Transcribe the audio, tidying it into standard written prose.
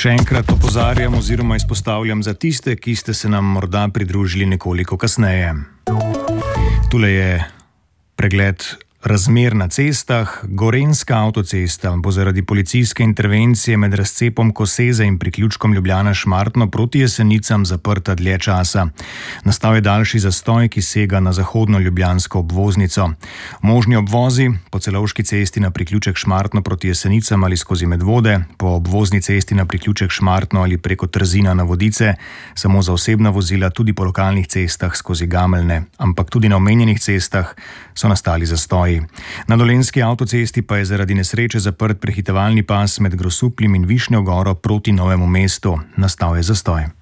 Še enkrat opozarjam oziroma izpostavljam za tiste, ki ste se nam morda pridružili nekoliko kasneje. Tule je pregled razmer na cestah. Gorenjska avtocesta bo zaradi policijske intervencije med razcepom Koseze in priključkom Ljubljana-Šmartno proti Jesenicam zaprta dlje časa. Nastal je daljši zastoj, ki sega na zahodno ljubljansko obvoznico. Možni obvozi po Celovški cesti na priključek Šmartno proti Jesenicam ali skozi Medvode, po obvozni cesti na priključek Šmartno ali preko Trzina na Vodice, samo za osebna vozila, tudi po lokalnih cestah skozi Gameljne, ampak tudi na omenjenih cestah so nastali zastoji. Na Dolenjski avtocesti pa je zaradi nesreče zaprt prehitevalni pas med Grosupljem in Višnjo Goro proti Novemu mestu. Nastal je zastoj.